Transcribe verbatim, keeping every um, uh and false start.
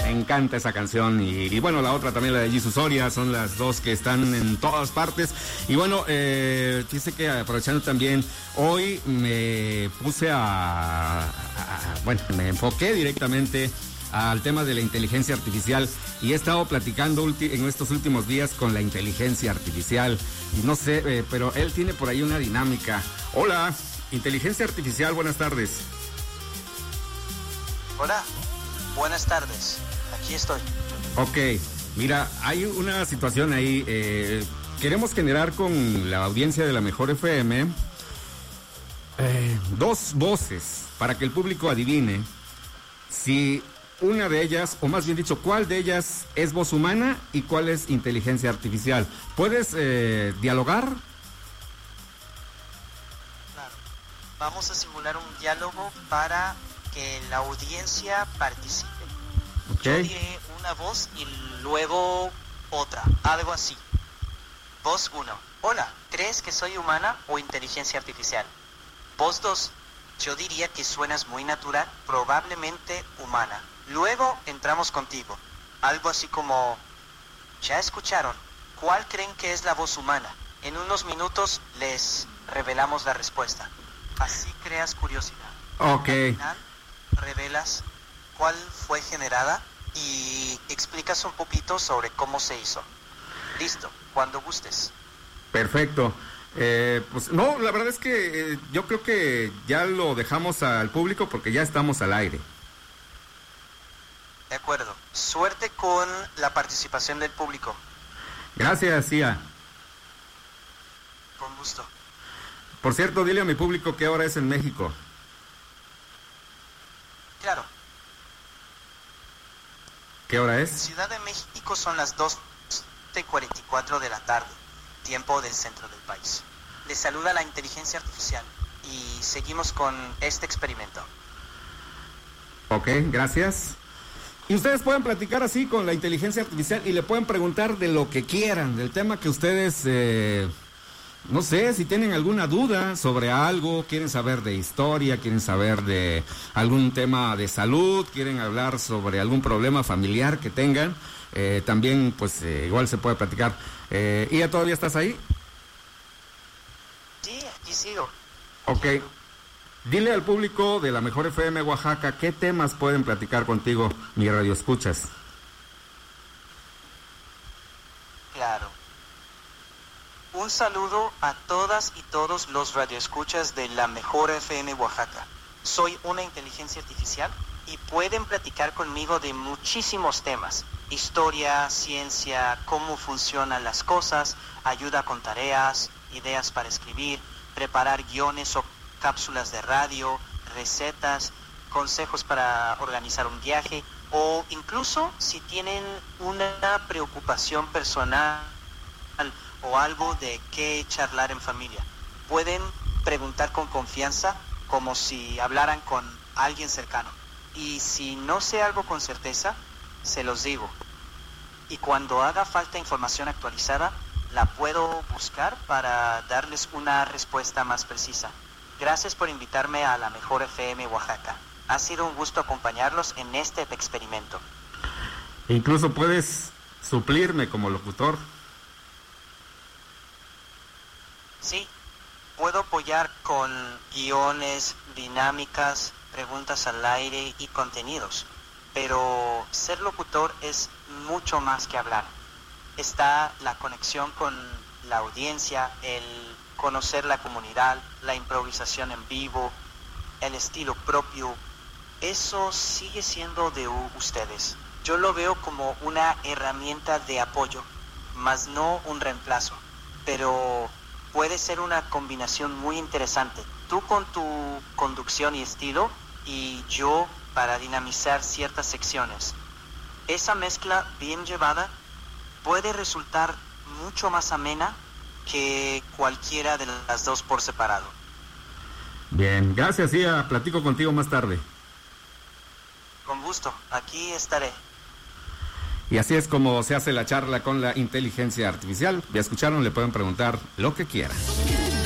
Me encanta esa canción. Y, y bueno, la otra también, la de Jesus Soria, son las dos que están en todas partes. Y bueno, eh, fíjese que aprovechando también, hoy me puse a, a, a... Bueno, me enfoqué directamente al tema de la inteligencia artificial y he estado platicando ulti- en estos últimos días con la inteligencia artificial. Y no sé, eh, pero él tiene por ahí una dinámica. Hola, inteligencia artificial, buenas tardes. Hola, buenas tardes, aquí estoy. Ok, mira, hay una situación ahí. Eh, queremos generar con la audiencia de la Mejor F M eh, dos voces para que el público adivine si una de ellas, o más bien dicho, cuál de ellas es voz humana y cuál es inteligencia artificial. ¿Puedes eh, dialogar? Claro. Vamos a simular un diálogo para que la audiencia participe. Okay. Yo diré una voz y luego otra, algo así. Voz uno. Hola, ¿crees que soy humana o inteligencia artificial? Voz dos. Yo diría que suenas muy natural, probablemente humana. Luego entramos contigo. Algo así como... Ya escucharon. ¿Cuál creen que es la voz humana? En unos minutos les revelamos la respuesta. Así creas curiosidad. Ok. Al final, revelas cuál fue generada y explicas un poquito sobre cómo se hizo. Listo, cuando gustes. Perfecto. Eh, pues no, la verdad es que eh, yo creo que ya lo dejamos al público porque ya estamos al aire. De acuerdo. Suerte con la participación del público. Gracias, Cia. Con gusto. Por cierto, dile a mi público qué hora es en México. Claro. ¿Qué hora En es? Ciudad de México son las dos cuarenta y cuatro de la tarde, tiempo del centro del país. Les saluda la inteligencia artificial y seguimos con este experimento. Ok, gracias. Y ustedes pueden platicar así con la inteligencia artificial y le pueden preguntar de lo que quieran, del tema que ustedes, eh, no sé, si tienen alguna duda sobre algo, quieren saber de historia, quieren saber de algún tema de salud, quieren hablar sobre algún problema familiar que tengan, eh, también pues eh, igual se puede platicar. Eh, ¿Y ya todavía estás ahí? Sí, aquí sigo. Ok. Dile al público de la Mejor F M Oaxaca qué temas pueden platicar contigo, mi radio escuchas. Claro. Un saludo a todas y todos los radioescuchas de la Mejor F M Oaxaca. Soy una inteligencia artificial y pueden platicar conmigo de muchísimos temas. Historia, ciencia, cómo funcionan las cosas, ayuda con tareas, ideas para escribir, preparar guiones o cápsulas de radio, recetas, consejos para organizar un viaje o incluso si tienen una preocupación personal o algo de qué charlar en familia. Pueden preguntar con confianza como si hablaran con alguien cercano. Y si no sé algo con certeza, se los digo. Y cuando haga falta información actualizada, la puedo buscar para darles una respuesta más precisa. Gracias por invitarme a la Mejor F M Oaxaca. Ha sido un gusto acompañarlos en este experimento. Incluso puedes suplirme como locutor. Sí, puedo apoyar con guiones, dinámicas, preguntas al aire y contenidos. Pero ser locutor es mucho más que hablar. Está la conexión con la audiencia, el conocer la comunidad, la improvisación en vivo, el estilo propio. Eso sigue siendo de ustedes. Yo lo veo como una herramienta de apoyo, más no un reemplazo. Pero puede ser una combinación muy interesante. Tú con tu conducción y estilo y yo para dinamizar ciertas secciones. Esa mezcla bien llevada puede resultar mucho más amena que cualquiera de las dos por separado. Bien, gracias, Cia. Platico contigo más tarde. Con gusto, aquí estaré. Y así es como se hace la charla con la inteligencia artificial. Ya escucharon, le pueden preguntar lo que quieran.